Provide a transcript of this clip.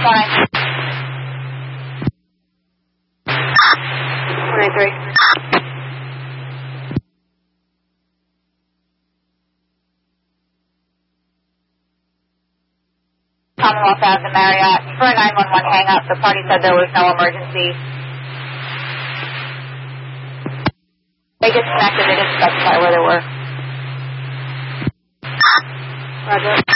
Fine. 193. Commonwealth Avenue, Marriott. For a 911 hang-up, the party said there was no emergency. They disconnected. They didn't specify where they were. Roger.